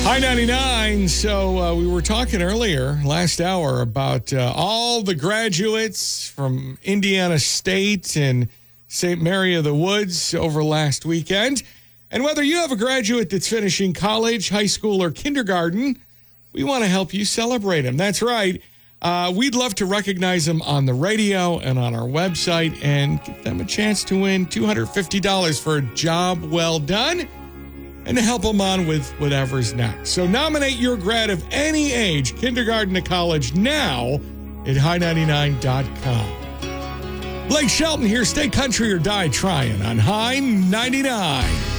High 99. So we were talking earlier, last hour, about all the graduates from Indiana State and St. Mary of the Woods over last weekend. And whether you have a graduate that's finishing college, high school, or kindergarten, we want to help you celebrate them. That's right. We'd love to recognize them on the radio and on our website and give them a chance to win $250 for a job well done, and to help them on with whatever's next. So nominate your grad of any age, kindergarten to college, now at high99.com. Blake Shelton here. Stay country or die trying on High 99.